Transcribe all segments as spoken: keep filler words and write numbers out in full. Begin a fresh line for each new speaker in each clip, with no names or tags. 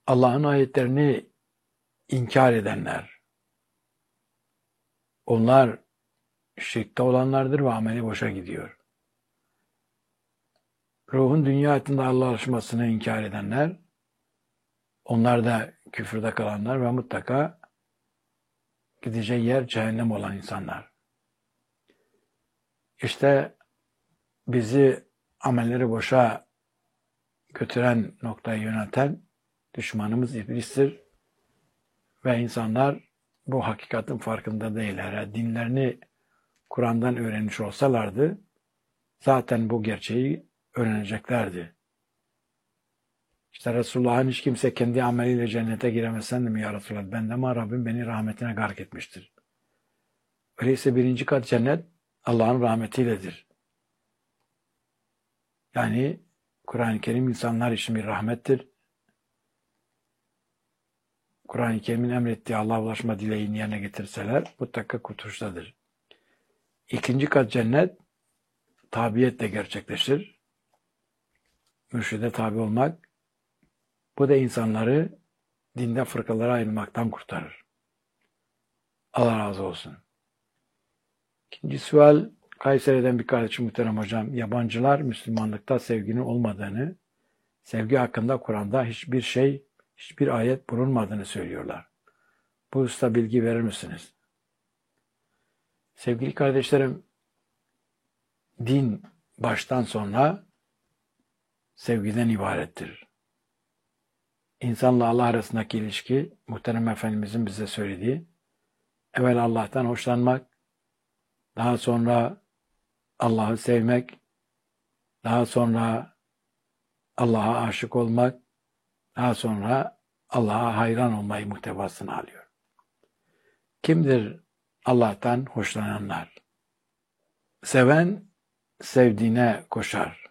Allah'ın ayetlerini inkar edenler, onlar şirkte olanlardır ve ameli boşa gidiyor. Ruhun dünya hayatında Allah'a ulaşmasını inkar edenler, onlar da küfürde kalanlar ve mutlaka gideceği yer cehennem olan insanlar. İşte bizi amelleri boşa götüren noktaya yönelten düşmanımız iblistir. Ve insanlar bu hakikatin farkında değiller. Dinlerini Kur'an'dan öğrenmiş olsalardı zaten bu gerçeği öğreneceklerdi. İşte Resulullah'ın hiç kimse kendi ameliyle cennete giremezsen de mi ya Resulullah? Ben de ama Rabbim beni rahmetine gark etmiştir. Öyleyse birinci kat cennet Allah'ın rahmetiyledir. Yani Kur'an-ı Kerim insanlar için bir rahmettir. Kur'an-ı Kerim'in emrettiği Allah'a ulaşma dileğini yerine getirseler mutlaka kurtuluştadır. İkinci kat cennet tabiyetle gerçekleşir. Mürşide tabi olmak, bu da insanları dinde fırkalara ayrılmaktan kurtarır. Allah razı olsun. İkinci sual, Kayseri'den bir kardeşim muhterem hocam, yabancılar Müslümanlıkta sevginin olmadığını, sevgi hakkında Kur'an'da hiçbir şey, hiçbir ayet bulunmadığını söylüyorlar. Bu hususta bilgi verir misiniz? Sevgili kardeşlerim, din baştan sona sevgiden ibarettir. İnsanla Allah arasındaki ilişki, muhterem Efendimizin bize söylediği, evvel Allah'tan hoşlanmak, daha sonra Allah'ı sevmek, daha sonra Allah'a aşık olmak, daha sonra Allah'a hayran olmayı muhtevasını alıyor. Kimdir Allah'tan hoşlananlar? Seven, sevdiğine koşar.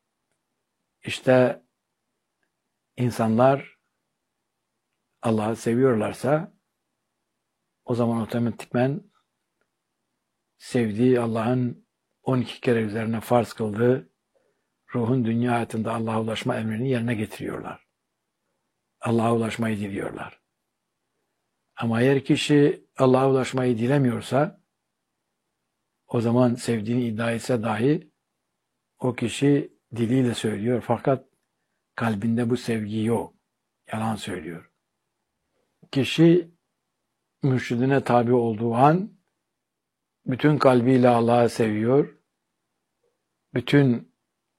İşte insanlar Allah'ı seviyorlarsa o zaman otomatikmen sevdiği Allah'ın on iki kere üzerine farz kıldığı ruhun dünya hayatında Allah'a ulaşma emrini yerine getiriyorlar. Allah'a ulaşmayı diliyorlar. Ama eğer kişi Allah'a ulaşmayı dilemiyorsa o zaman sevdiğini iddia etse dahi o kişi diliyle söylüyor fakat kalbinde bu sevgi yok. Yalan söylüyor. Kişi mürşidine tabi olduğu an bütün kalbiyle Allah'ı seviyor. Bütün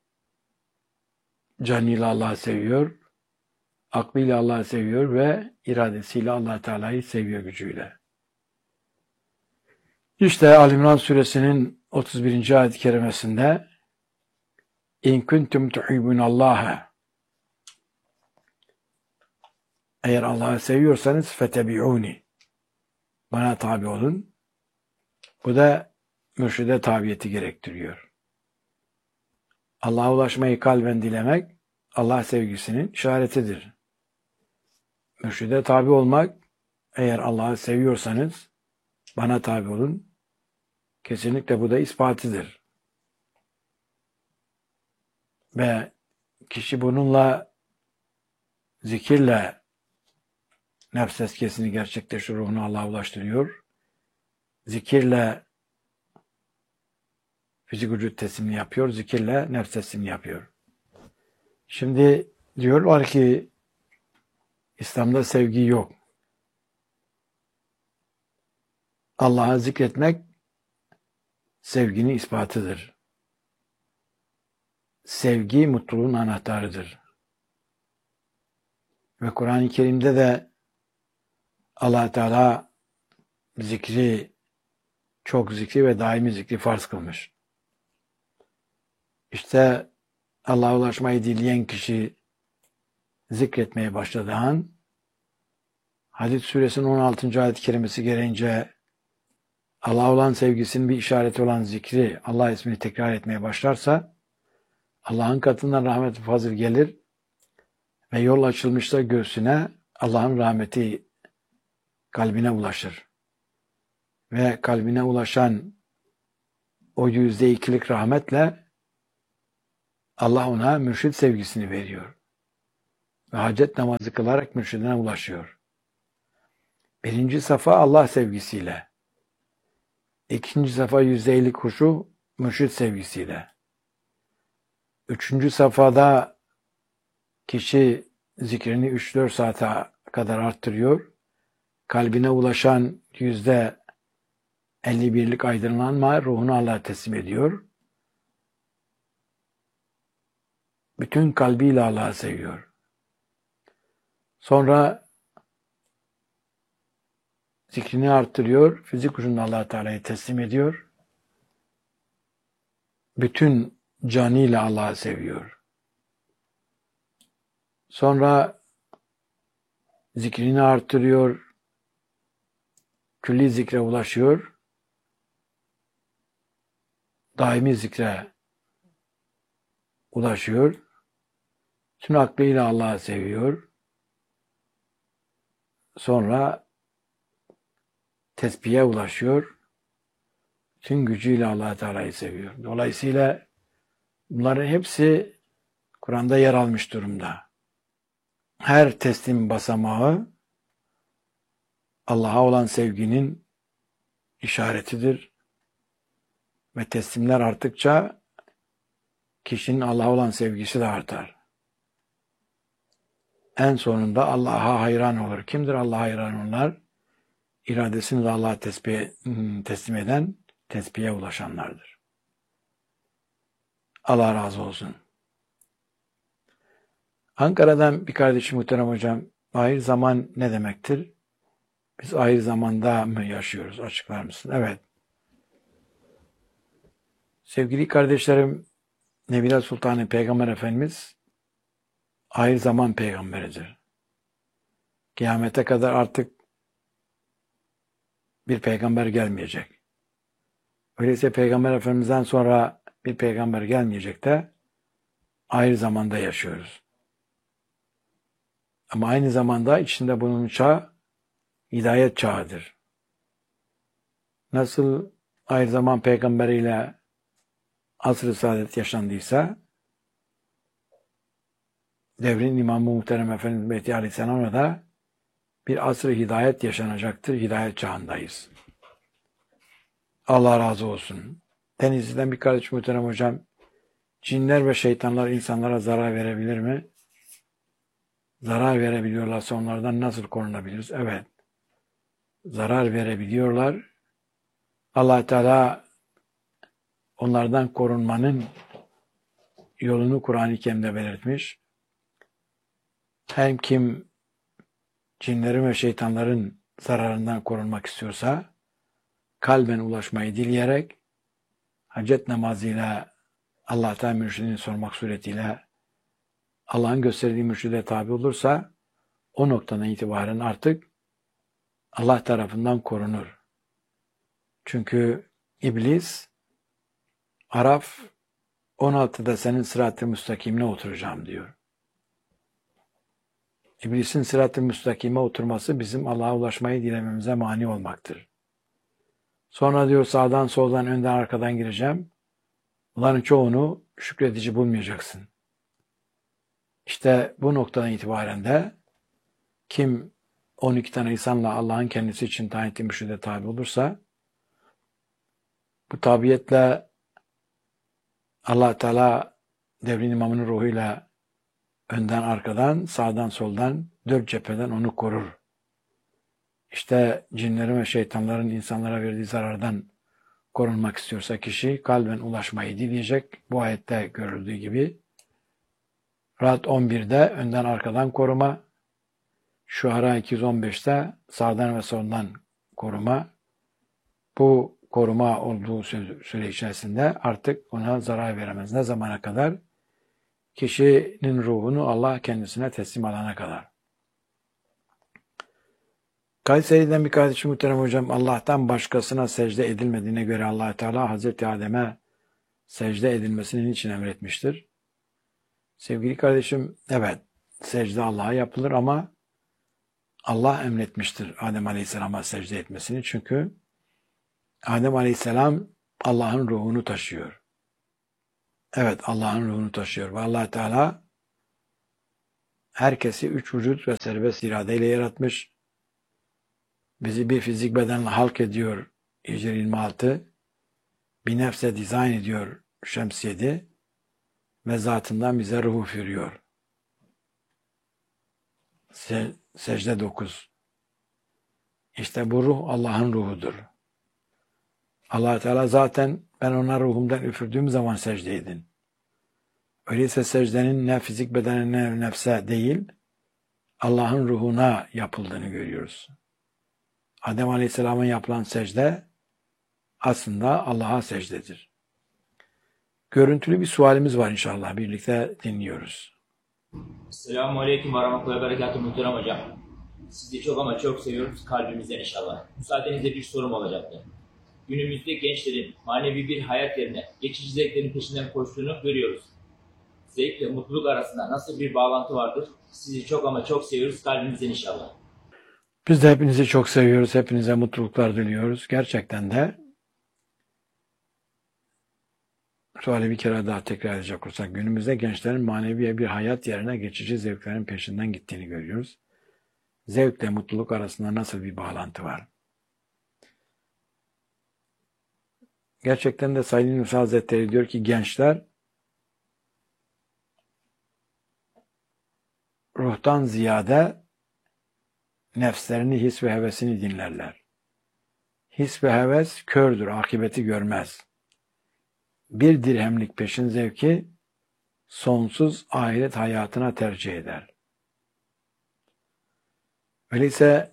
canıyla Allah'ı seviyor. Aklıyla Allah'ı seviyor ve iradesiyle Allah Teala'yı seviyor gücüyle. İşte Ali İmran suresinin otuz birinci ayet-i kerimesinde İn kuntum tuhibbunallaha, eğer Allah'ı seviyorsanız fetebi'uni, bana tabi olun. Bu da mürşide tabiyeti gerektiriyor. Allah'a ulaşmayı kalben dilemek Allah sevgisinin işaretidir. Mürşide tabi olmak, eğer Allah'ı seviyorsanız bana tabi olun. Kesinlikle bu da ispatıdır. Ve kişi bununla zikirle nefs eskesini gerçekleştirir, ruhunu Allah'a ulaştırıyor. Zikirle fizik vücut teslimini yapıyor, zikirle nefs teslimini yapıyor. Şimdi diyorlar ki İslam'da sevgi yok. Allah'ı zikretmek sevginin ispatıdır. Sevgi mutluluğun anahtarıdır. Ve Kur'an-ı Kerim'de de Allah Teala zikri, çok zikri ve daimi zikri farz kılmış. İşte Allah'a ulaşmayı dileyen kişi zikretmeye başladığı an, Hadid suresinin on altıncı ayet-i kerimesi gereğince Allah'a olan sevgisinin bir işareti olan zikri, Allah ismini tekrar etmeye başlarsa, Allah'ın katından rahmet ve fazıl gelir ve yol açılmışsa göğsüne Allah'ın rahmeti kalbine ulaşır. Ve kalbine ulaşan o yüzde ikilik rahmetle Allah ona mürşid sevgisini veriyor. ve hacet namazı kılarak mürşidine ulaşıyor. Birinci safa Allah sevgisiyle. İkinci safa yüzde elli huşu mürşid sevgisiyle. Üçüncü safhada kişi zikrini üç dört saate kadar arttırıyor. Kalbine ulaşan yüzde elli birlik aydınlanma ruhunu Allah'a teslim ediyor. Bütün kalbiyle Allah'ı seviyor. Sonra zikrini arttırıyor. Fizik ucunda Allah Teala'yı teslim ediyor. Bütün canıyla Allah'ı seviyor. Sonra zikrini arttırıyor. Külli zikre ulaşıyor. Daimi zikre ulaşıyor. Tüm aklıyla Allah'ı seviyor. Sonra tesbihe ulaşıyor. Tüm gücüyle Allah Teala'yı seviyor. Dolayısıyla bunların hepsi Kur'an'da yer almış durumda. Her teslim basamağı Allah'a olan sevginin işaretidir. Ve teslimler arttıkça kişinin Allah'a olan sevgisi de artar. En sonunda Allah'a hayran olur. Kimdir Allah'a hayran olanlar? İradesini de Allah'a teslim eden, tesbihe ulaşanlardır. Allah razı olsun. Ankara'dan bir kardeşim muhterem hocam, ahir zaman ne demektir? Biz ahir zamanda mı yaşıyoruz? Açıklar mısın? Evet. Sevgili kardeşlerim, Nebiler Sultanı Peygamber Efendimiz ahir zaman peygamberidir. Kıyamete kadar artık bir peygamber gelmeyecek. Öyleyse Peygamber Efendimiz'den sonra bir peygamber gelmeyecek de ahir zamanda yaşıyoruz. Ama aynı zamanda içinde bulunan çağ hidayet çağıdır. Nasıl ahir zaman peygamberiyle asr-ı saadet yaşandıysa devrin imamı muhterem Efendimiz Mehdi Aleyhisselam'la da bir asr-ı hidayet yaşanacaktır. Hidayet çağındayız. Allah razı olsun. Denizli'den bir kardeş muhterem hocam, cinler ve şeytanlar insanlara zarar verebilir mi? Zarar verebiliyorlarsa onlardan nasıl korunabiliriz? Evet. Zarar verebiliyorlar. Allah Teala onlardan korunmanın yolunu Kur'an-ı Kerim'de belirtmiş. Hem kim cinlerin ve şeytanların zararından korunmak istiyorsa kalben ulaşmayı dileyerek hacet namazıyla Allah'tan mürşidini sormak suretiyle Allah'ın gösterdiği mürşide tabi olursa o noktadan itibaren artık Allah tarafından korunur. Çünkü iblis Araf on altıda senin sırat-ı müstakimine oturacağım diyor. İblisin sırat-ı müstakime oturması bizim Allah'a ulaşmayı dilememize mani olmaktır. Sonra diyor sağdan soldan önden arkadan gireceğim. Bunların çoğunu şükredici bulmayacaksın. İşte bu noktadan itibaren de kim on iki tane insanla Allah'ın kendisi için tayin ettiği mürşide tabi olursa bu tabiyetle Allah Teala devrin imamının ruhuyla önden arkadan, sağdan soldan, dört cepheden onu korur. İşte cinlerin ve şeytanların insanlara verdiği zarardan korunmak istiyorsa kişi kalben ulaşmayı dileyecek. Bu ayette görüldüğü gibi. Ra'd on birde önden arkadan koruma, Şuara iki yüz on beşte sağdan ve soldan koruma. Bu koruma olduğu süre içerisinde artık ona zarar veremez. Ne zamana kadar? Kişinin ruhunu Allah kendisine teslim alana kadar. Kayseri'den bir kardeşim muhterem hocam, Allah'tan başkasına secde edilmediğine göre Allah Teala Hazreti Adem'e secde edilmesini niçin emretmiştir? Sevgili kardeşim, evet, secde Allah'a yapılır ama Allah emretmiştir Adem Aleyhisselam'a secde etmesini. Çünkü Adem Aleyhisselam Allah'ın ruhunu taşıyor. Evet, Allah'ın ruhunu taşıyor. Ve Allah Teala herkesi üç vücut ve serbest iradeyle yaratmış. Bizi bir fizik bedenle halk ediyor Hicri yirmi altı. Bir nefse dizayn ediyor Şems yedi ve zatından bize ruh üfürüyor. Se secde dokuz. İşte bu ruh Allah'ın ruhudur. Allah Teala zaten ben ona ruhumdan üfürdüğüm zaman secde edin. Öyleyse secdenin ne fizik bedenine ne nefse değil, Allah'ın ruhuna yapıldığını görüyoruz. Adem Aleyhisselam'ın yapılan secde aslında Allah'a secdedir. Görüntülü bir sualimiz var inşallah. Birlikte dinliyoruz.
Selamun Aleyküm ve Rahmetullahi ve Berekatuhu muhterem hocam. Sizi çok ama çok seviyoruz kalbimizden inşallah. Müsaadenizle bir sorum olacaktı. Günümüzde gençlerin manevi bir hayat yerine geçici zevklerin peşinden koştuğunu görüyoruz. Zevkle mutluluk arasında nasıl bir bağlantı vardır? Sizi çok ama çok seviyoruz kalbimizden inşallah.
Biz de hepinizi çok seviyoruz. Hepinize mutluluklar diliyoruz. Gerçekten de suali bir kere daha tekrar edecek olursak günümüzde gençlerin manevi bir hayat yerine geçici zevklerin peşinden gittiğini görüyoruz. Zevkle mutluluk arasında nasıl bir bağlantı var? Gerçekten de Said Nursi Hazretleri diyor ki gençler ruhtan ziyade nefslerini, his ve hevesini dinlerler. His ve heves kördür, akıbeti görmez. Bir dirhemlik peşin zevki sonsuz ahiret hayatına tercih eder. Öyleyse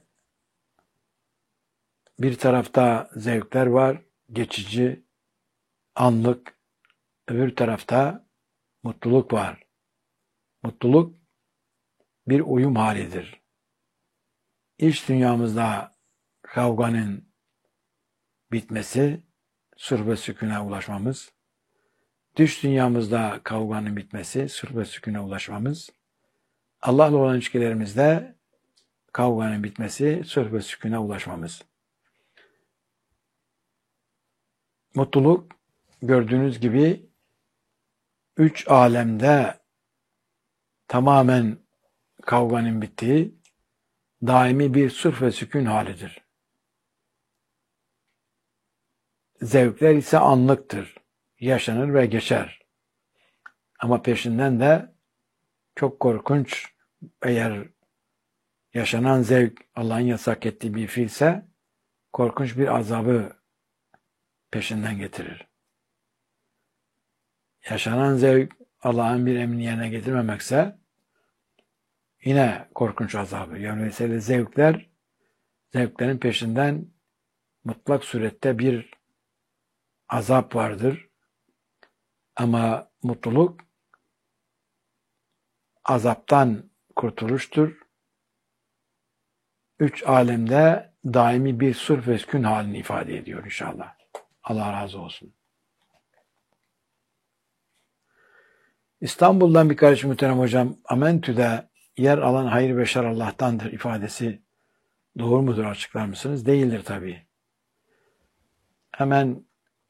bir tarafta zevkler var, geçici, anlık, öbür tarafta mutluluk var. Mutluluk bir uyum halidir. İç dünyamızda kavganın bitmesi, sır ve sükûne ulaşmamız, dış dünyamızda kavganın bitmesi, sır ve sükûne ulaşmamız, Allah'la olan ilişkilerimizde kavganın bitmesi, sır ve sükûne ulaşmamız. Mutluluk gördüğünüz gibi üç alemde tamamen kavganın bittiği daimi bir sır ve sükûn halidir. Zevkler ise anlıktır. Yaşanır ve geçer. Ama peşinden de çok korkunç, eğer yaşanan zevk Allah'ın yasak ettiği bir fiilse korkunç bir azabı peşinden getirir. Yaşanan zevk Allah'ın bir emrini yerine getirmemekse yine korkunç azabı. Yani mesela zevkler, zevklerin peşinden mutlak surette bir azap vardır. Ama mutluluk azaptan kurtuluştur. Üç alemde daimi bir sır ve sükûn halini ifade ediyor inşallah. Allah razı olsun. İstanbul'dan bir kardeşim muhterem hocam, Amentü'de yer alan hayır ve şer Allah'tandır ifadesi doğru mudur, açıklar mısınız? Değildir tabii. Hemen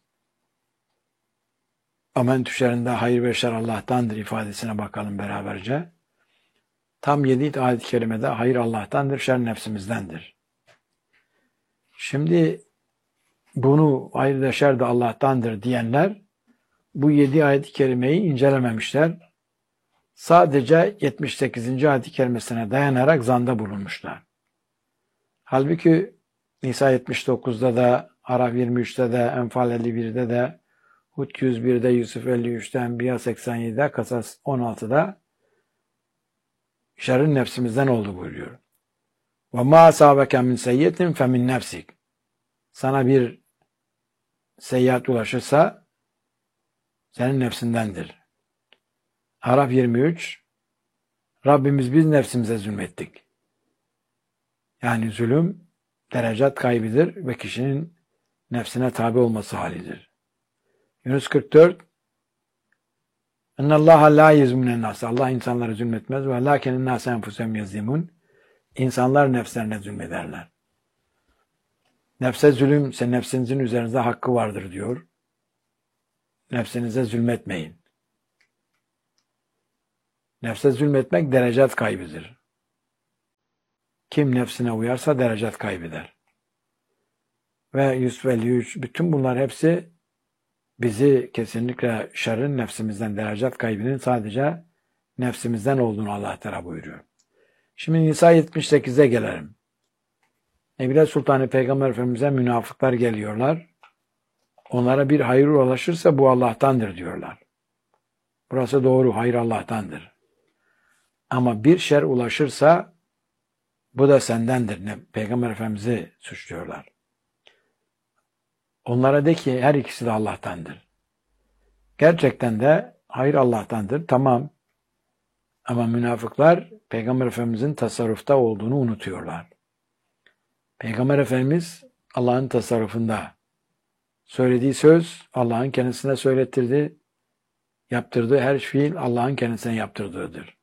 Amentü şerinde hayır ve şer Allah'tandır ifadesine bakalım beraberce. Tam yedi ayet-i kerimede hayır Allah'tandır, şer nefsimizdendir. Şimdi bunu hayır ve şer de Allah'tandır diyenler bu yedi ayet-i kerimeyi incelememişler. Sadece yetmiş sekizinci ayet-i kerimesine dayanarak zanda bulunmuşlar. Halbuki Nisa yetmiş dokuzda da, Araf yirmi üçte de, Enfal elli birde de, Hud yüz birde, Yusuf elli üçte, Enbiya seksen yedide, Kasas on altıda şerrin nefsimizden oldu buyuruyor. وَمَا أَصَابَكَ مِنْ سَيِّئَةٍ فَمِنْ نَفْسِكَ. Sana bir seyyiat ulaşırsa senin nefsindendir. Araf yirmi üç, Rabbimiz biz nefsimize zulmettik. Yani zulüm derecat kaybıdır ve kişinin nefsine tabi olması halidir. Yunus kırk dört, اِنَّ اللّٰهَ لَا يَزْمُنَ النَّاسَ. Allah insanlara zulmetmez. وَلَاكِنِ النَّاسَ اَنْفُسَهُمْ يَزْلِمُونَ. İnsanlar nefslerine zulmederler. Nefse zulüm, ise nefsinizin üzerinizde hakkı vardır diyor. Nefsinize zulmetmeyin. Nefse zulmetmek derecat kaybıdır. Kim nefsine uyarsa derecat kaybeder. Ve yüz elli üç, bütün bunlar hepsi bizi kesinlikle şerrin nefsimizden, derecat kaybının sadece nefsimizden olduğunu Allah Teala buyuruyor. Şimdi Nisa yetmiş sekize gelelim. Nebiler Sultanı Peygamber Efendimiz'e münafıklar geliyorlar. Onlara bir hayır ulaşırsa bu Allah'tandır diyorlar. Burası doğru, hayır Allah'tandır. Ama bir şer ulaşırsa bu da sendendir. Ne? Peygamber Efendimiz'i suçluyorlar. Onlara de ki her ikisi de Allah'tandır. Gerçekten de hayır Allah'tandır. Tamam. Ama münafıklar Peygamber Efendimiz'in tasarrufta olduğunu unutuyorlar. Peygamber Efendimiz Allah'ın tasarrufunda. Söylediği söz Allah'ın kendisine söylettirdi. Yaptırdığı her fiil Allah'ın kendisine yaptırdığıdır.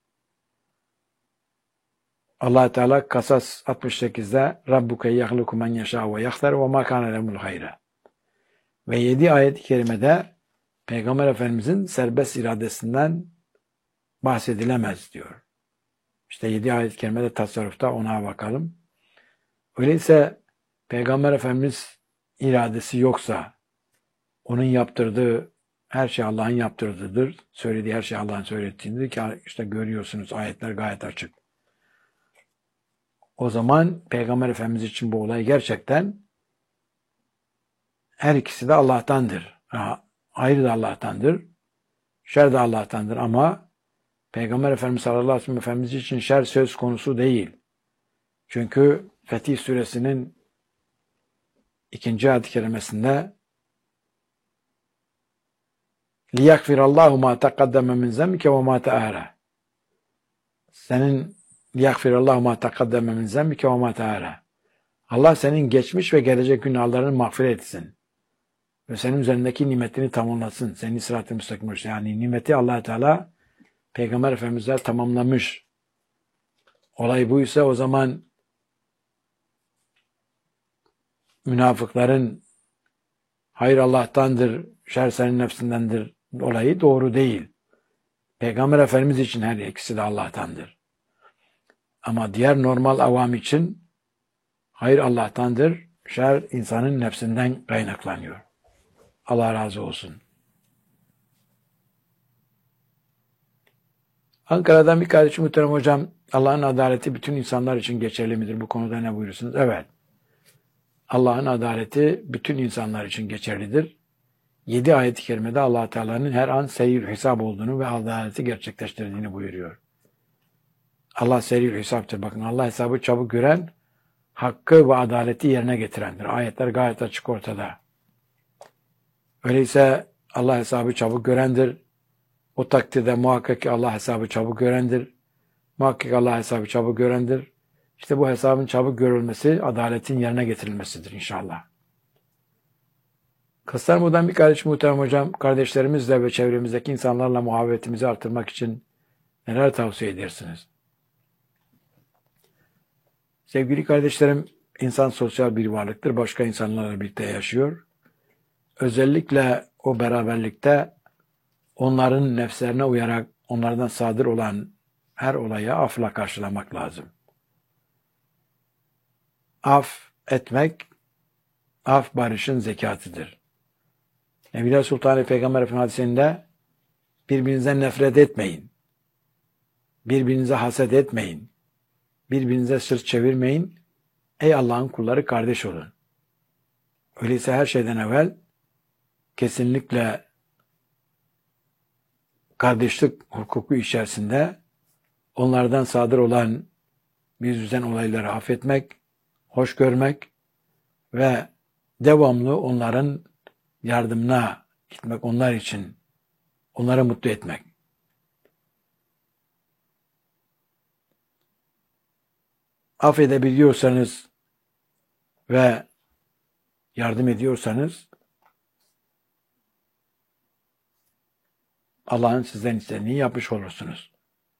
Allah Teala Kasas altmış sekizde Rabbuke yahluku men yeşâ ve yahtar ve mâ kâne lemul hayra. Ve yedi ayet-i kerimede Peygamber Efendimizin serbest iradesinden bahsedilemez diyor. İşte yedi ayet-i kerimede tasarrufta ona bakalım. Öyleyse Peygamber Efendimiz iradesi yoksa onun yaptırdığı her şey Allah'ın yaptırdığıdır. Söylediği her şey Allah'ın söylettiğidir ki işte görüyorsunuz ayetler gayet açık. O zaman Peygamber Efendimiz için bu olay gerçekten her ikisi de Allah'tandır. Hayır da Allah'tandır. Şer de Allah'tandır ama Peygamber Efendimiz sallallahu aleyhi ve sellem Efendimiz için şer söz konusu değil. Çünkü Fetih Suresinin ikinci ayet-i kerimesinde لِيَغْفِرَ اللّٰهُ مَا تَقَدَّمَ مِنْ زَمِّكَ وَمَا تَآرَى Senin لِيَغْفِرَ اللّٰهُ مَا تَقَدَّمَ مِنْ زَمِّكَ وَمَا تَآرَى Allah senin geçmiş ve gelecek günahlarını mağfiret etsin. Ve senin üzerindeki nimetini tamamlasın. Senin sırat-ı müstakim. Yani nimeti Allah Teala Peygamber Efendimiz'e tamamlamış. Olay buysa o zaman münafıkların hayır Allah'tandır, şer senin nefsindendir olayı doğru değil. Peygamber Efendimiz için her ikisi de Allah'tandır. Ama diğer normal avam için hayır Allah'tandır, şer insanın nefsinden kaynaklanıyor. Allah razı olsun. Ankara'dan bir kardeşim muhterem hocam, Allah'ın adaleti bütün insanlar için geçerli midir? Bu konuda ne buyurursunuz? Evet. Allah'ın adaleti bütün insanlar için geçerlidir. Yedi ayet-i kerimede Allah Teala'nın her an seyir hesap olduğunu ve adaleti gerçekleştirdiğini buyuruyor. Allah seyir hesaptır. Bakın Allah hesabı çabuk gören, hakkı ve adaleti yerine getirendir. Ayetler gayet açık ortada. Öyleyse Allah hesabı çabuk görendir. O takdirde muhakkak ki Allah hesabı çabuk görendir. Muhakkak Allah hesabı çabuk görendir. İşte bu hesabın çabuk görülmesi, adaletin yerine getirilmesidir inşallah. Kastamonu'dan bir kardeşim muhterem hocam, kardeşlerimizle ve çevremizdeki insanlarla muhabbetimizi artırmak için neler tavsiye edersiniz? Sevgili kardeşlerim, insan sosyal bir varlıktır. Başka insanlarla birlikte yaşıyor. Özellikle o beraberlikte onların nefslerine uyarak onlardan sadır olan her olaya afla karşılamak lazım. Af etmek, af barışın zekatıdır. Nebiler Sultanı Peygamber Efendimiz hadisinde birbirinizden nefret etmeyin. Birbirinize haset etmeyin. Birbirinize sırt çevirmeyin. Ey Allah'ın kulları kardeş olun. Öyleyse her şeyden evvel kesinlikle kardeşlik hukuku içerisinde onlardan sadır olan biz yüzden olayları affetmek, hoş görmek ve devamlı onların yardımına gitmek, onlar için onları mutlu etmek. Affedebiliyorsanız ve yardım ediyorsanız Allah'ın sizden istediğini yapmış olursunuz.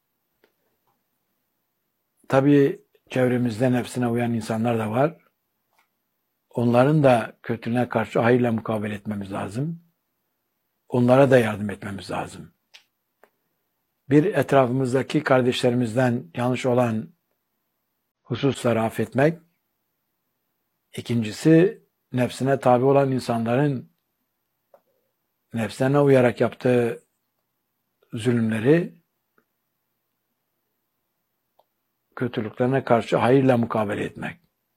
Tabii çevremizde nefsine uyan insanlar da var. Onların da kötülüğüne karşı hayırla mukabele etmemiz lazım. Onlara da yardım etmemiz lazım. Bir, etrafımızdaki kardeşlerimizden yanlış olan hususları affetmek. İkincisi, nefsine tabi olan insanların nefsine uyarak yaptığı zulümleri, kötülüklerine karşı hayırla mukabele etmek.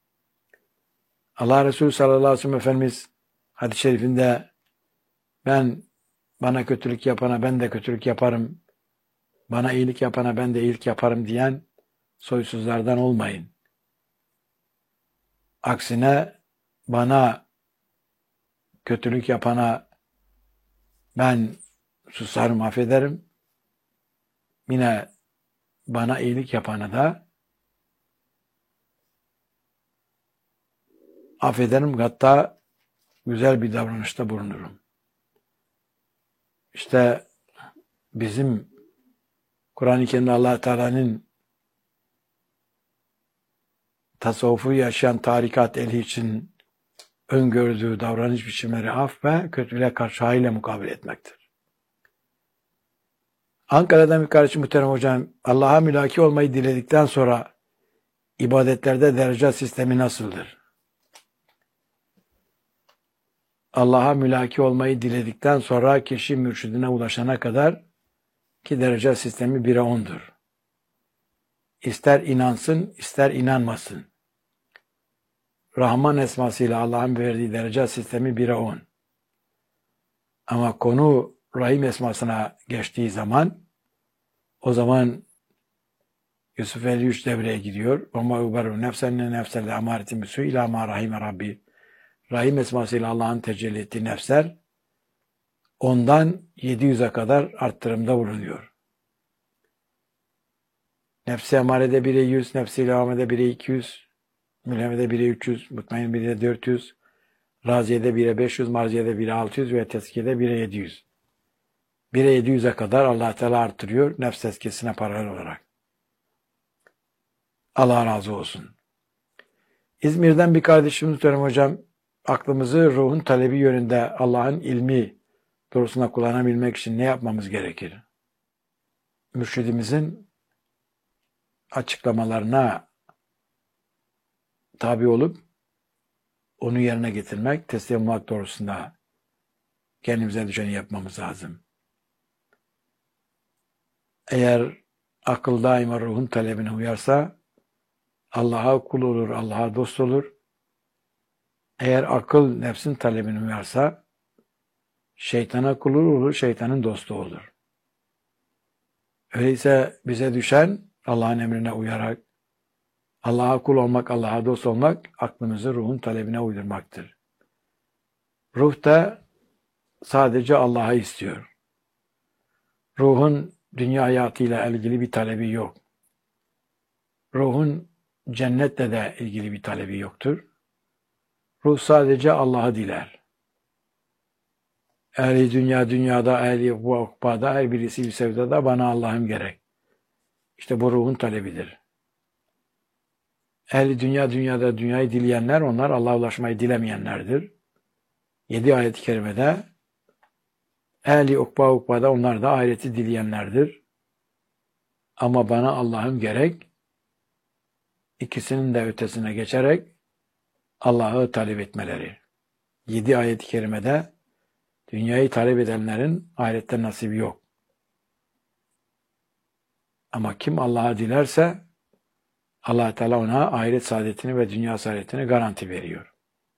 Allah Resulü sallallahu aleyhi ve sellem Efendimiz hadis-i şerifinde ben bana kötülük yapana ben de kötülük yaparım, bana iyilik yapana ben de iyilik yaparım diyen soysuzlardan olmayın. Aksine bana kötülük yapana ben susarım, affederim. Yine bana iyilik yapana da affederim, hatta güzel bir davranışta bulunurum. İşte bizim Kur'an-ı Kerim'de Allah Teala'nın tasavvufu yaşayan tarikat ehli için öngördüğü davranış biçimleri af ve kötülüğe karşı hayırla mukabele etmektir. Ankara'dan bir kardeşim muhterem hocam, Allah'a mülaki olmayı diledikten sonra ibadetlerde derece sistemi nasıldır? Allah'a mülaki olmayı diledikten sonra kişi mürşidine ulaşana kadar ki derece sistemi bire ondur. İster inansın, ister inanmasın. Rahman esmasıyla Allah'ın verdiği derece sistemi bire on. Ama konu Rahim esmasına geçtiği zaman, o zaman Yusuf elli üç devreye gidiyor. وَمَا اُبَرُّ نَفْسَنَّ نَفْسَ لَاَمَارِتٍ بِسُوءِ اِلَى مَا رَحِمَ Rabbi. Rahim esmasıyla Allah'ın tecelli ettiği nefsler ondan yedi yüze kadar arttırımda bulunuyor. Nefsi emarede bire yüz, nefsi ilhamede bire iki yüz, mülhemede bire üç yüz, mutmain bire dört yüz, raziyede bire beş yüz, marziyede bire altı yüz ve tezkiyede bire yedi yüz. bire yedi yüze kadar Allah Teala artırıyor nefs tezkiyesine paralel olarak. Allah razı olsun. İzmir'den bir kardeşimiz diyorum hocam, aklımızı ruhun talebi yönünde Allah'ın ilmi doğrusuna kullanabilmek için ne yapmamız gerekir? Mürşidimizin açıklamalarına tabi olup onu yerine getirmek, teslim olmak doğrusunda kendimize düşeni yapmamız lazım. Eğer akıl daima ruhun talebine uyarsa Allah'a kul olur, Allah'a dost olur. Eğer akıl nefsin talebine uyarsa şeytana kul olur, şeytanın dostu olur. Öyleyse bize düşen Allah'ın emrine uyarak Allah'a kul olmak, Allah'a dost olmak, aklımızı ruhun talebine uydurmaktır. Ruh da sadece Allah'ı istiyor. Ruhun dünya hayatıyla ilgili bir talebi yok. Ruhun cennetle de ilgili bir talebi yoktur. Ruh sadece Allah'ı diler. Ehli dünya dünyada, ehli bu ukbada, her birisi bir sevdada bana Allah'ım gerek. İşte bu ruhun talebidir. Ehli dünya dünyada dünyayı dileyenler, onlar Allah'a ulaşmayı dilemeyenlerdir. Yedi ayet-i kerimede ehli ukba ukbada onlar da ahireti dileyenlerdir. Ama bana Allah'ım gerek, ikisinin de ötesine geçerek Allah'ı talep etmeleri. Yedi ayet-i kerimede dünyayı talep edenlerin ahirette nasibi yok. Ama kim Allah'a dilerse Allah Teala ona ahiret saadetini ve dünya saadetini garanti veriyor.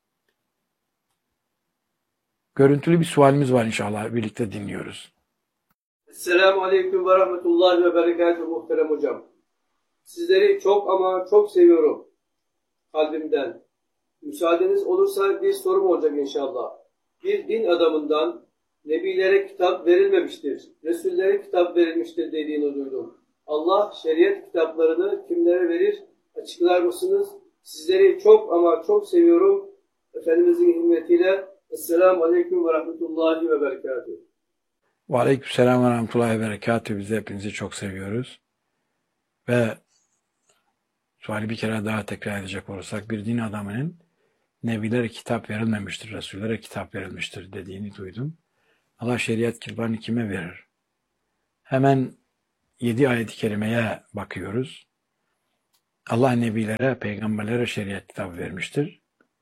Görüntülü bir sualimiz var inşallah. Birlikte dinliyoruz.
Esselamu Aleyküm ve Rahmetullahi ve Berekatuhu muhterem hocam. Sizleri çok ama çok seviyorum. Kalbimden. Müsaadeniz olursa bir sorum olacak inşallah. Bir din adamından Nebilere kitap verilmemiştir, Resullere kitap verilmiştir dediğini duydum. Allah şeriat kitaplarını kimlere verir? Açıklar mısınız? Sizleri çok ama çok seviyorum. Efendimizin himmetiyle. Esselamu Aleyküm ve Rahmetullahi ve Berekatuhu.
Ve Aleykümselam ve Rahmetullahi ve Berekatuhu. Biz de hepinizi çok seviyoruz. Ve suali bir kere daha tekrar edecek olursak, bir din adamının Nebilere kitap verilmemiştir, Resullere kitap verilmiştir dediğini duydum. Allah şeriat kitabını kime verir? Hemen yedi ayet-i kerimeye bakıyoruz. Allah nebilere, peygamberlere şeriat kitabı vermiştir.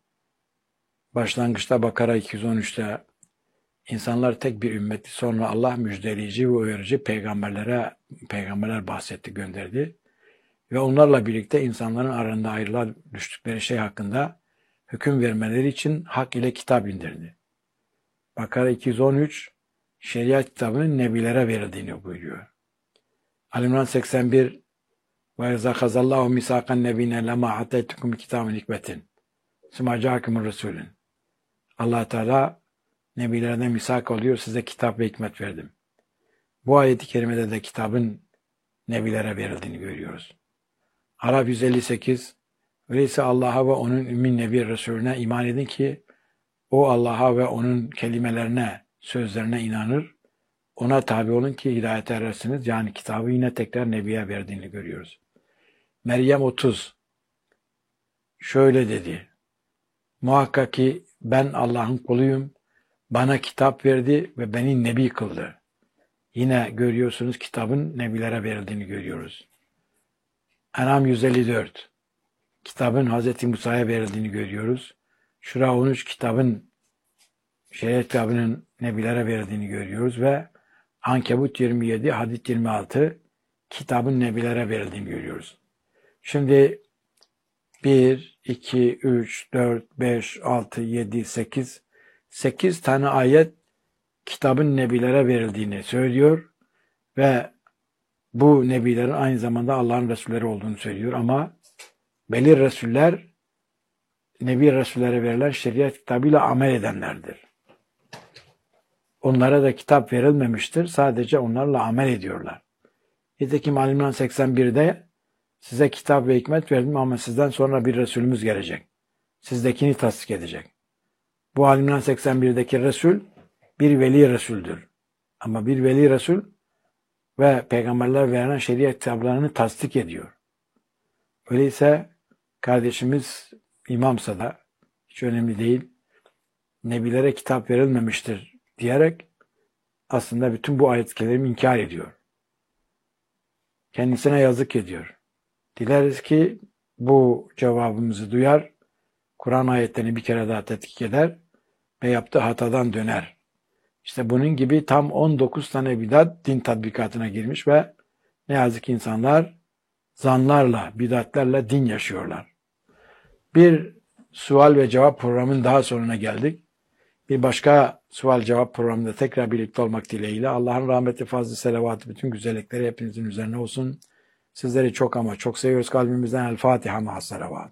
Başlangıçta Bakara iki yüz on üçte insanlar tek bir ümmeti, sonra Allah müjdeleyici ve uyarıcı peygamberlere peygamberler bahsetti, gönderdi. Ve onlarla birlikte insanların arasında ayrılığa düştükleri şey hakkında hüküm vermeleri için hak ile kitap indirdi. Bakara iki yüz on üç şeriat kitabının nebilere verildiğini buyuruyor. Ali İmran seksen bir ve izâ khazallâhu misâkan nebîne lemâ ateytukum kitâbın hikmetin sümme câkumur resûlün. Allah Teala nebilerden misak oluyor, size kitap ve hikmet verdim. Bu ayet-i kerimede de kitabın nebilere verildiğini görüyoruz. Araf yüz elli sekiz öyleyse Allah'a ve onun ümmi nebi Resulüne iman edin ki o Allah'a ve onun kelimelerine, sözlerine inanır. Ona tabi olun ki hidayete erersiniz. Yani kitabı yine tekrar nebiye verdiğini görüyoruz. Meryem otuz şöyle dedi. Muhakkak ki ben Allah'ın kuluyum. Bana kitap verdi ve beni nebi kıldı. Yine görüyorsunuz kitabın nebilere verildiğini görüyoruz. En'am yüz elli dört kitabın Hazreti Musa'ya verildiğini görüyoruz. Şura on üç kitabın şeriat kitabının nebilere verildiğini görüyoruz ve Ankebut yirmi yedi, Hadid yirmi altı kitabın nebilere verildiğini görüyoruz. Şimdi bir, iki, üç, dört, beş, altı, yedi, sekiz sekiz tane ayet kitabın nebilere verildiğini söylüyor ve bu nebilerin aynı zamanda Allah'ın Resulleri olduğunu söylüyor ama belli Resuller Nebi Resullere verilen şeriat kitabıyla amel edenlerdir. Onlara da kitap verilmemiştir. Sadece onlarla amel ediyorlar. Nitekim Ali İmran seksen birde size kitap ve hikmet verdim ama sizden sonra bir Resulümüz gelecek. Sizdekini tasdik edecek. Bu Ali İmran seksen birdeki Resul bir veli Resul'dür. Ama bir veli Resul ve peygamberler verilen şeriat kitaplarını tasdik ediyor. Öyleyse kardeşimiz imamsa da hiç önemli değil, nebilere kitap verilmemiştir diyerek aslında bütün bu ayetleri inkar ediyor. Kendisine yazık ediyor. Dileriz ki bu cevabımızı duyar, Kur'an ayetlerini bir kere daha tetkik eder ve yaptığı hatadan döner. İşte bunun gibi tam on dokuz tane bidat din tatbikatına girmiş ve ne yazık ki insanlar zanlarla, bidatlerle din yaşıyorlar. Bir sual ve cevap programının daha sonuna geldik. Bir başka sual cevap programında tekrar birlikte olmak dileğiyle Allah'ın rahmeti, fazlı, selavatı, bütün güzellikleri hepinizin üzerine olsun. Sizleri çok ama çok seviyoruz kalbimizden. El Fatiha ma'as salavat.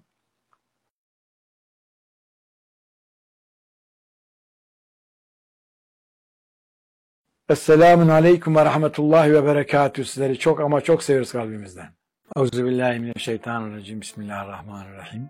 Esselamun aleyküm ve rahmetullahi ve berekatühü. Sizleri çok ama çok seviyoruz kalbimizden. Euzubillahimineşşeytanirracim. Bismillahirrahmanirrahim.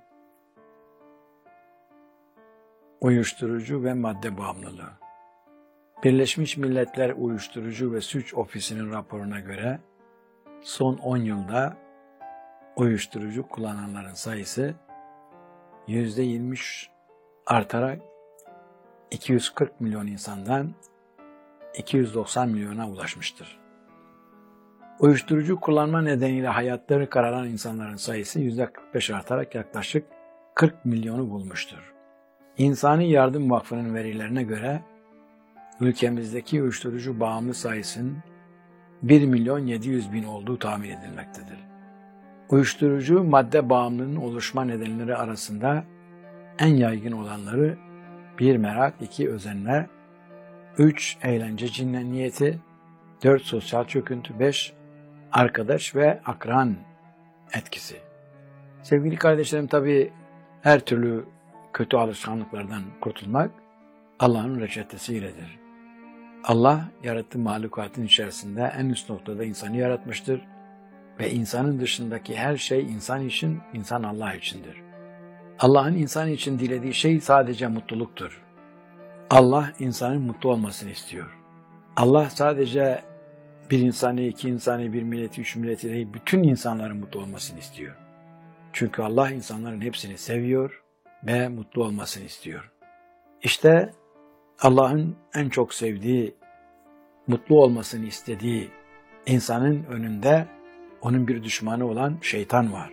Uyuşturucu ve madde bağımlılığı. Birleşmiş Milletler Uyuşturucu ve Suç Ofisi'nin raporuna göre son on yılda uyuşturucu kullananların sayısı yüzde yirmi artarak iki yüz kırk milyon insandan iki yüz doksan milyona ulaşmıştır. Uyuşturucu kullanma nedeniyle hayatları kararan insanların sayısı yüzde kırk beş artarak yaklaşık kırk milyonu bulmuştur. İnsani Yardım Vakfı'nın verilerine göre ülkemizdeki uyuşturucu bağımlı sayısının bir milyon yedi yüz bin olduğu tahmin edilmektedir. Uyuşturucu madde bağımlılığının oluşma nedenleri arasında en yaygın olanları bir merak, iki özenme, üç eğlence cinniyeti, dört sosyal çöküntü, beş arkadaş ve akran etkisi. Sevgili kardeşlerim, tabii her türlü kötü alışkanlıklardan kurtulmak Allah'ın reçetesiyledir. Allah yarattığı mahlukatın içerisinde en üst noktada insanı yaratmıştır ve insanın dışındaki her şey insan için, insan Allah içindir. Allah'ın insan için dilediği şey sadece mutluluktur. Allah insanın mutlu olmasını istiyor. Allah sadece bir insanı, iki insanı, bir milleti, üç milleti değil, bütün insanların mutlu olmasını istiyor. Çünkü Allah insanların hepsini seviyor ve mutlu olmasını istiyor. İşte Allah'ın en çok sevdiği, mutlu olmasını istediği İnsanın önünde onun bir düşmanı olan şeytan var.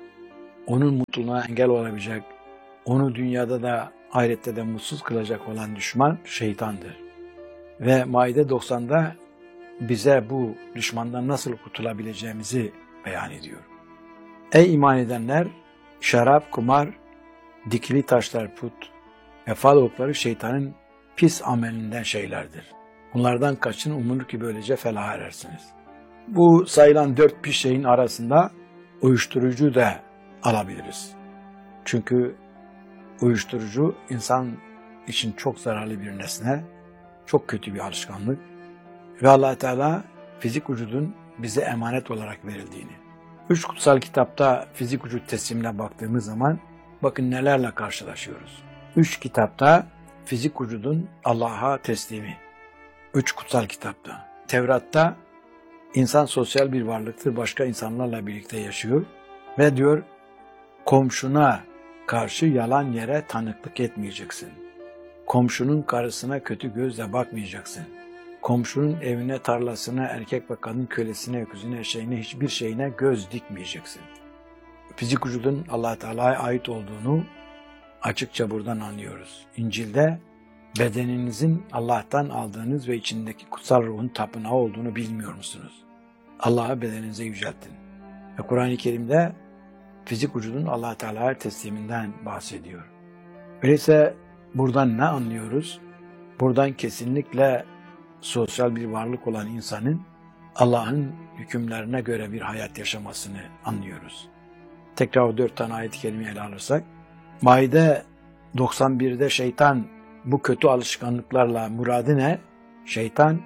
Onun mutluluğuna engel olabilecek, onu dünyada da ahirette de mutsuz kılacak olan düşman şeytandır. Ve Maide doksanda bize bu düşmandan nasıl kurtulabileceğimizi beyan ediyor. Ey iman edenler! Şarap, kumar, dikili taşlar, put ve fal okları şeytanın pis amelinden şeylerdir. Bunlardan kaçın, umulur ki böylece felaha erersiniz. Bu sayılan dört pis şeyin arasında uyuşturucu da alabiliriz. Çünkü uyuşturucu insan için çok zararlı bir nesne, çok kötü bir alışkanlık. Ve Allah Teala fizik vücudun bize emanet olarak verildiğini. Üç kutsal kitapta fizik vücut teslimine baktığımız zaman bakın nelerle karşılaşıyoruz. Üç kitapta fizik vücudun Allah'a teslimi. Üç kutsal kitapta. Tevrat'ta insan sosyal bir varlıktır, başka insanlarla birlikte yaşıyor ve diyor komşuna karşı yalan yere tanıklık etmeyeceksin. Komşunun karısına kötü gözle bakmayacaksın. Komşunun evine, tarlasına, erkek ve kadın kölesine, öküzüne, eşeğine, hiçbir şeyine göz dikmeyeceksin. Fizik vücudun Allah Teala'ya ait olduğunu açıkça buradan anlıyoruz. İncil'de bedeninizin Allah'tan aldığınız ve içindeki kutsal ruhun tapınağı olduğunu bilmiyor musunuz? Allah'a bedeninize yüceltin. Ve Kur'an-ı Kerim'de fizik vücudun Allah Teala'ya tesliminden bahsediyor. Öyleyse buradan ne anlıyoruz? Buradan kesinlikle sosyal bir varlık olan insanın Allah'ın hükümlerine göre bir hayat yaşamasını anlıyoruz. Tekrar o dört tane ayet-i kerimeyi ele alırsak, Maide doksan birde şeytan bu kötü alışkanlıklarla muradı ne? Şeytan,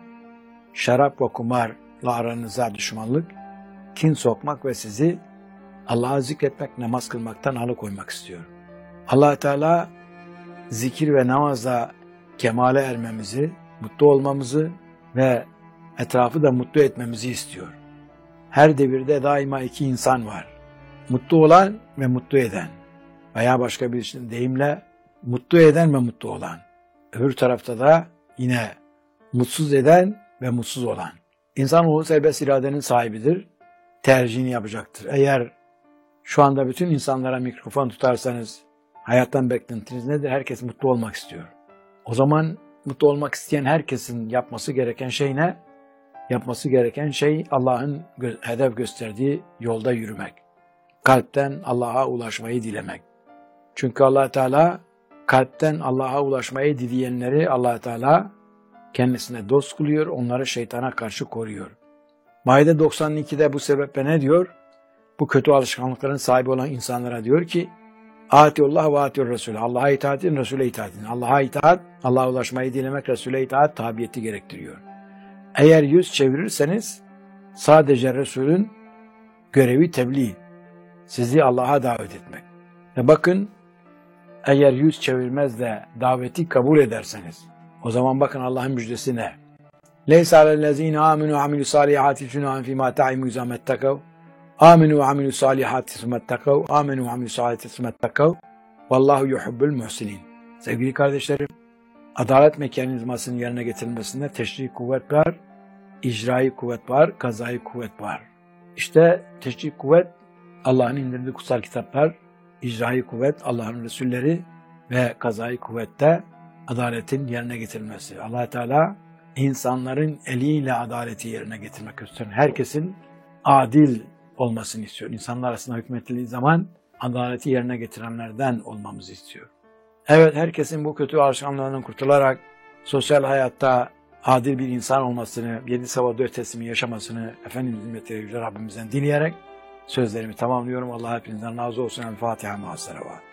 şarap ve kumarla aranıza düşmanlık, kin sokmak ve sizi Allah'a zikretmek, namaz kılmaktan alıkoymak istiyor. Allah Teala zikir ve namazla kemale ermemizi, mutlu olmamızı ve etrafı da mutlu etmemizi istiyor. Her devirde daima iki insan var. Mutlu olan ve mutlu eden. Veya başka bir deyimle mutlu eden ve mutlu olan. Öbür tarafta da yine mutsuz eden ve mutsuz olan. İnsanoğlu serbest iradenin sahibidir. Tercihini yapacaktır. Eğer şu anda bütün insanlara mikrofon tutarsanız hayattan beklentiniz nedir? Herkes mutlu olmak istiyor. O zaman mutlu olmak isteyen herkesin yapması gereken şey ne? Yapması gereken şey Allah'ın gö- hedef gösterdiği yolda yürümek. Kalpten Allah'a ulaşmayı dilemek. Çünkü Allah Teala kalpten Allah'a ulaşmayı dileyenleri Allah Teala kendisine dost kılıyor, onları şeytana karşı koruyor. Maide doksan ikide bu sebeple ne diyor? Bu kötü alışkanlıkların sahibi olan insanlara diyor ki Atiullah ve atiur Resulü. Allah'a itaat edin, Resul'e itaat edin. Allah'a itaat, Allah'a ulaşmayı dilemek, Resul'e itaat, tabiyeti gerektiriyor. Eğer yüz çevirirseniz sadece Resul'ün görevi tebliğ, sizi Allah'a davet etmek. Ve bakın eğer yüz çevirmez de daveti kabul ederseniz o zaman bakın Allah'ın müjdesi ne? Leysa alellezine aminu ve amilü salihati cunahun fîmâ ta'imu izamettekav. Aminu ve amilü salihati summettekav. Aminu ve amilü salihati summettekav. Vallahu yuhibbul muhsinin. Sevgili kardeşlerim, adalet mekanizmasının yerine getirilmesinde teşri kuvvet var, icrai kuvvet var, kazai kuvvet var. İşte teşri kuvvet Allah'ın indirdiği kutsal kitaplar, icrai kuvvet Allah'ın Resulleri ve kazai kuvvette adaletin yerine getirilmesi. Allah Teala insanların eliyle adaleti yerine getirmek istiyor. Herkesin adil olmasını istiyor. İnsanlar arasında hükmettiği zaman adaleti yerine getirenlerden olmamızı istiyor. Evet, herkesin bu kötü alışkanlıklarından kurtularak sosyal hayatta adil bir insan olmasını, yedi sabah dört teslimi yaşamasını Efendimiz hizmetleri Yüce Rabbimizden dileyerek sözlerimi tamamlıyorum. Allah hepinizden razı olsun. El Fatiha ma'as-salavat.